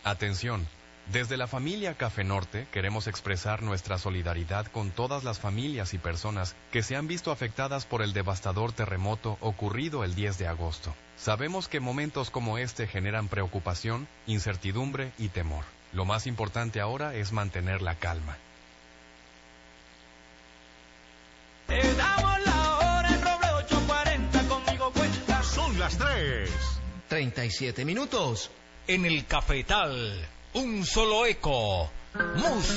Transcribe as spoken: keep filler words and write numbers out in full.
Atención, desde la familia Café Norte queremos expresar nuestra solidaridad con todas las familias y personas que se han visto afectadas por el devastador terremoto ocurrido el diez de agosto. Sabemos que momentos como este generan preocupación, incertidumbre y temor. Lo más importante ahora es mantener la calma. Te damos la hora en Roble ocho cuarenta, conmigo cuenta. Son las tres. treinta y siete minutos. En el Cafetal, un solo eco. Música.